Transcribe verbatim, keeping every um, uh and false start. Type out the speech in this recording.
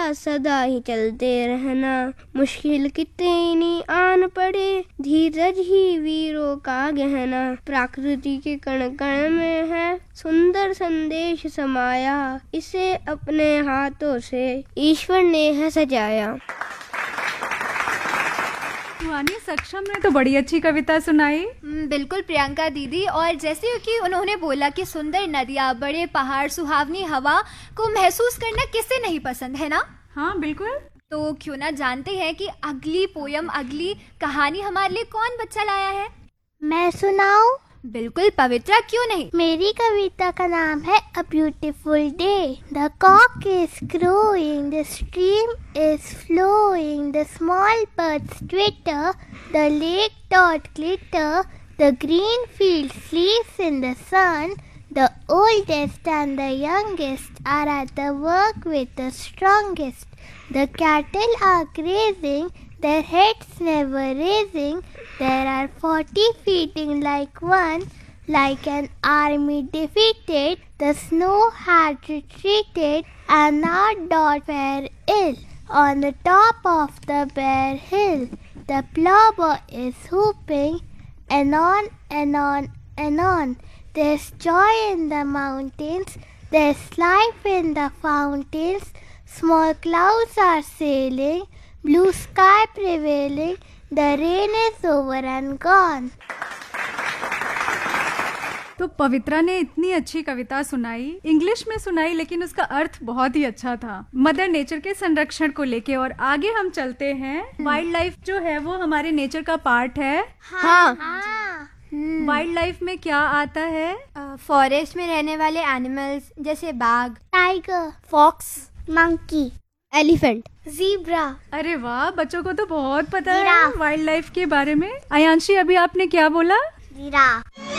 सदा ही चलते रहना, मुश्किल कितनी आन पड़े धीरज ही वीरों का गहना। प्रकृति के कण कण में है सुंदर संदेश समाया, इसे अपने हाथों से ईश्वर ने है सजाया। सुहानी, सक्षम ने तो बड़ी अच्छी कविता सुनाई। बिल्कुल प्रियंका दीदी, और जैसे कि उन्होंने बोला कि सुंदर नदियाँ, बड़े पहाड़, सुहावनी हवा को महसूस करना किसे नहीं पसंद है ना। हाँ बिल्कुल। तो क्यों ना जानते हैं कि अगली पोयम, अगली कहानी हमारे लिए कौन बच्चा लाया है। मैं सुनाऊं? बिल्कुल पवित्रा, क्यों नहीं। मेरी कविता का नाम है a beautiful day. The Kock is crowing, the stream is flowing, the small birds Twitter, the lake dot glitter, the green field sleeps in the sun, the oldest and the youngest are at the work with the strongest. The cattle are grazing, their heads never raising. There are forty feeding like one, like an army defeated. The snow had retreated, and now Dot were ill. On the top of the bare hill, the ploughboy is whooping, anon, anon, anon. There's joy in the mountains, there's life in the fountains. Small clouds are sailing, blue sky prevailing, the rain is over and gone. तो पवित्रा ने इतनी अच्छी कविता सुनाई, English में सुनाई, लेकिन उसका अर्थ बहुत ही अच्छा था मदर नेचर के संरक्षण को लेके। और आगे हम चलते हैं। वाइल्ड लाइफ जो है वो हमारे नेचर का पार्ट है। हाँ, वाइल्ड लाइफ में क्या आता है? फॉरेस्ट में रहने वाले एनिमल्स जैसे बाघ, tiger, fox, monkey, elephant, zebra. अरे वाह, बच्चों को तो बहुत पता है जिराफ। वाइल्ड लाइफ के बारे में। आयांशी, अभी आपने क्या बोला? जिराफ।